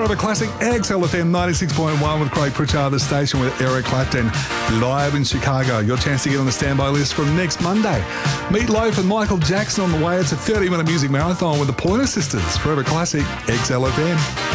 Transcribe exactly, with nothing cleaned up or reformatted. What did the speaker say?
Forever Classic X L F M ninety-six point one with Craig Pritchard, the station with Eric Clapton, live in Chicago. Your chance to get on the standby list from next Monday. Meat Loaf and Michael Jackson on the way. It's a thirty-minute music marathon with the Pointer Sisters. Forever Classic X L F M.